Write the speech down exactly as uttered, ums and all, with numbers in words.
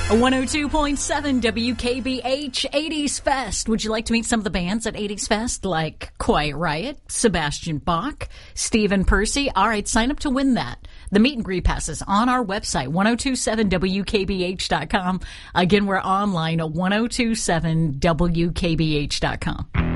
one oh two point seven W K B H eighties Fest. Would you like to meet some of the bands at eighties Fest, like Quiet Riot, Sebastian Bach, Stephen Percy? All right, sign up to win that. The meet and greet passes on our website, ten twenty-seven W K B H dot com. Again, we're online at ten twenty-seven W K B H dot com.